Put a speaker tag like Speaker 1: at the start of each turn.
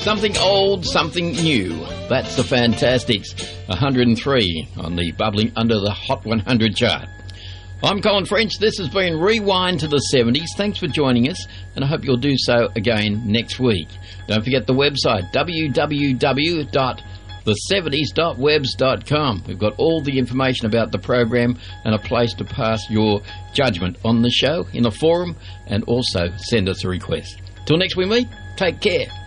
Speaker 1: Something old, something new. That's the Fantastics. 103 on the Bubbling Under the Hot 100 chart. I'm Colin French. This has been Rewind to the 70s. Thanks for joining us, and I hope you'll do so again next week. Don't forget the website, www.the70s.webs.com. We've got all the information about the program and a place to pass your judgment on the show in a forum, and also send us a request. Till next we meet, take care.